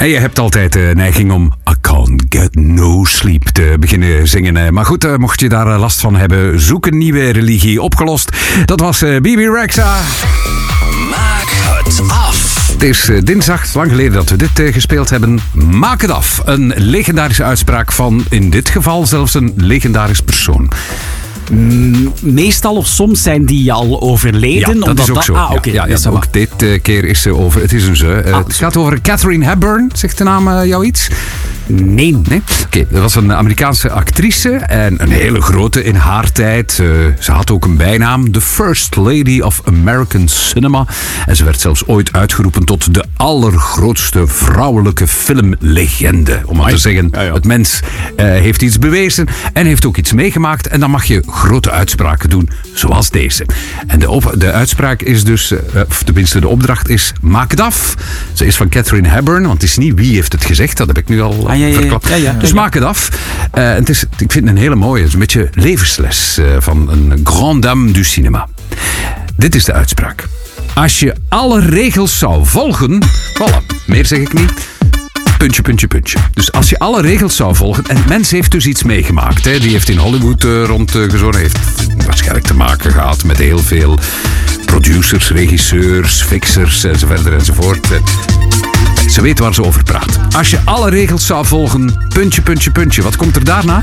En je hebt altijd de neiging om I can't get no sleep te beginnen zingen. Maar goed, mocht je daar last van hebben, zoek een nieuwe religie. Opgelost. Dat was Bibi Rexha. Maak het af. Het is dinsdag, het is lang geleden dat we dit gespeeld hebben. Maak het af. Een legendarische uitspraak van, in dit geval zelfs een legendarisch persoon. Meestal of soms zijn die al overleden. Ja, dat is ook zo. Okay. Ook dit keer is ze over. Het is een ze. Het gaat over Katharine Hepburn. Zegt de naam jou iets? Nee. Oké, dat was een Amerikaanse actrice en een hele grote in haar tijd. Ze had ook een bijnaam, de First Lady of American Cinema. En ze werd zelfs ooit uitgeroepen tot de allergrootste vrouwelijke filmlegende. Om maar te zeggen, het mens heeft iets bewezen en heeft ook iets meegemaakt. En dan mag je grote uitspraken doen, zoals deze. En de uitspraak is dus, of tenminste de opdracht is, maak het af. Ze is van Katharine Hepburn, want het is niet wie heeft het gezegd, dat heb ik nu al verklapt. Dus maak het af. Ik vind het een hele mooie, het is een beetje levensles van een grande dame du cinema. Dit is de uitspraak. Als je alle regels zou volgen, voilà, meer zeg ik niet. Puntje, puntje, puntje. Dus als je alle regels zou volgen... En mens heeft dus iets meegemaakt. Hè. Die heeft in Hollywood rondgezorgd. Heeft waarschijnlijk te maken gehad met heel veel producers, regisseurs, fixers enzovoort enzovoort. Ze weet waar ze over praat. Als je alle regels zou volgen... Puntje, puntje, puntje. Wat komt er daarna?